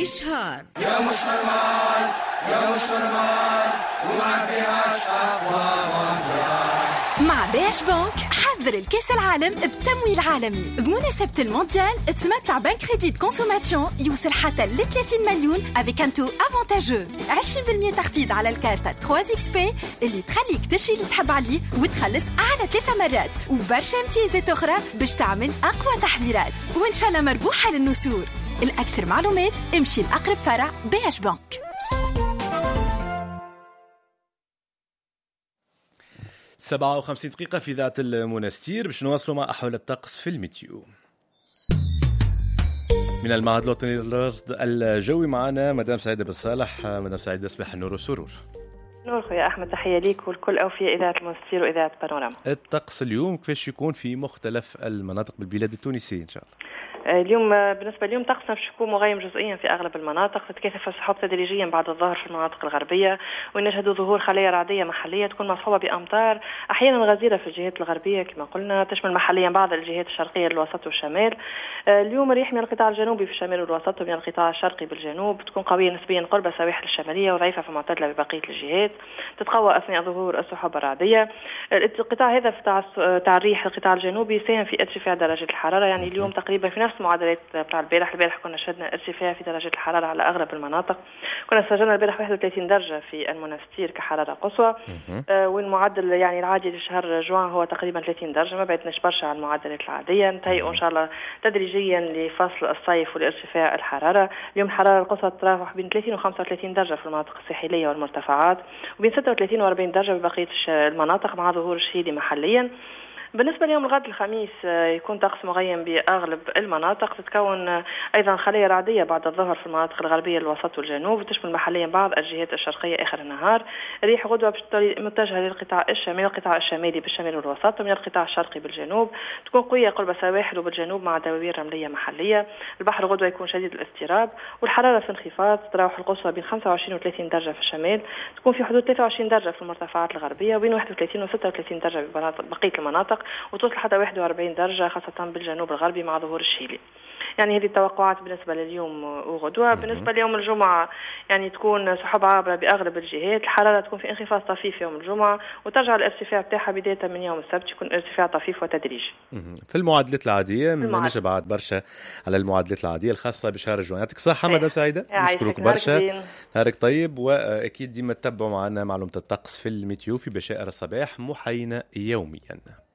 شهر يا مش نورمال يا مش نورمال وما بيهاش أقوى مع بيش بنك حذر الكاس العالم بتمويل عالمي بمناسبة المونديال. تمتع بنك كريديت كونسوماسيون يوصل حتى ل 30 مليون avec un taux avantageux 20% تخفيض على الكارتة 3XP اللي تخليك تشري اللي تحب عليه وتخلص أعلى 3 مرات وبرشا امتيازات أخرى باش تعمل أقوى تحذيرات وإن شاء الله مربوحة للنسور. الأكثر معلومات امشي لأقرب فرع بيش بنك. 57 دقيقة في ذات المنستير باش نواصلوا مع أحوال الطقس في الميتيو. من المعهد الوطني للرصد الجوي معنا مدام سعيدة بن صالح. مدام سعيدة صباح النور والسرور. نور خويا أحمد، تحية ليك والكل أوفياء إذاعة المنستير وإذاعة بانوراما. الطقس اليوم كيفاش يكون في مختلف المناطق بالبلاد التونسية إن شاء الله؟ اليوم بالنسبة اليوم طقسنا باش يكون مغيم جزئيا في أغلب المناطق، تتكاثف السحب تدريجيا بعد الظهر في المناطق الغربية، ونشهد ظهور خلايا رعدية محلية تكون مصحوبة بأمطار أحيانا غزيرة في الجهات الغربية كما قلنا، تشمل محليا بعض الجهات الشرقية للوسط والشمال. اليوم الريح من القطاع الجنوبي في الشمال والوسط ومن القطاع الشرقي بالجنوب تكون قوية نسبيا قرب السواحل الشمالية وضعيفة فمعتدلة ببقية الجهات، تتقوى أثناء ظهور السحب الرعدية. القطاع هذا تاع الريح القطاع الجنوبي ساهم في ارتفاع درجة الحرارة، يعني اليوم تقريبا في نفس معدلات البارح كنا شهدنا ارتفاع في درجة الحرارة على أغلب المناطق، كنا سجلنا البارح 31 درجة في المنستير كحرارة قصوى، والمعدل يعني العادي لشهر جوان هو تقريبا 30 درجة، ما بعدناش برشا على المعدلات العادية. نتهيئوا إن شاء الله تدريجيا لفصل الصيف ولارتفاع الحرارة. اليوم الحرارة القصوى تتراوح بين 30 و 35 درجة في المناطق الساحلية والمرتفعات، وبين 36 و 40 درجة ببقية المناطق مع ظهور الشيلي محليا. بالنسبة ليوم الغد الخميس يكون طقس مغيم بأغلب المناطق، تتكون أيضا خلايا رعدية بعد الظهر في المناطق الغربية الوسط والجنوب، وتشمل محليا بعض الجهات الشرقية آخر النهار. ريح غدوة متجهة للقطاع الشمالي والقطاع الشمالي بالشمال والوسط ومن القطاع الشرقي بالجنوب، تكون قوية قرب السواحل وبالجنوب مع دوائر رملية محلية. البحر غدوة يكون شديد الاضطراب والحرارة في انخفاض، تتراوح القصوى بين 25 و 30 درجة في الشمال، تكون في حدود 23 درجة في المرتفعات الغربية وبين 31 و 36 درجة بقية المناطق، وتوصل حتى 41 درجة خاصة بالجنوب الغربي مع ظهور الشيلي. يعني هذه التوقعات بالنسبة لليوم وغدوة. بالنسبة ليوم الجمعة يعني تكون سحب عابرة بأغلب الجهات، الحرارة تكون في انخفاض طفيف يوم الجمعة وترجع الارتفاع بتاعها بداية من يوم السبت، يكون ارتفاع طفيف وتدريجي. في المعادلات العادية ما نشبعت برشا على المعادلات العادية الخاصة بشهر جوان. يعطيك الصحة مدام سعيدة، نشكرك برشا، نهارك طيب. وأكيد ديما تتبعوا معنا معلومة الطقس في الميتيو في بشائر الصباح محينة يوميا.